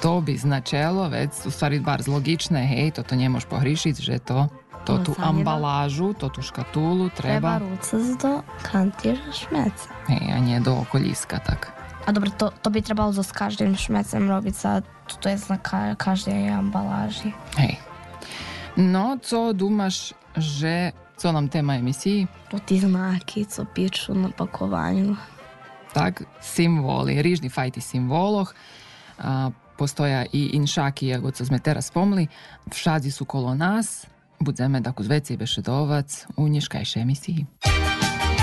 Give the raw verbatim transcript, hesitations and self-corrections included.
to by značilo, vec, u stvari bar zlogičné, hej, toto nemôž pohríšiť, že to, to tú ambalážu, to tú škatulu treba... Treba rúcať do kanty šmeca. Hej, a nie do okolíska, tak. A dobre, to, to by trebalo so s každým šmecem robiť sa, to je na ka- každej ambaláži. Hej. No, co dúmaš, že co nám téma emisí? To tí znaky, co píšu na pakovanju. Tak, symboli, rýžni fajti symboloch. A postoja i inšaki, ako co sme teraz spomli. Všadzi sú kolo nás. Budeme takú zveci bešedovac u nješkajšej emisiji.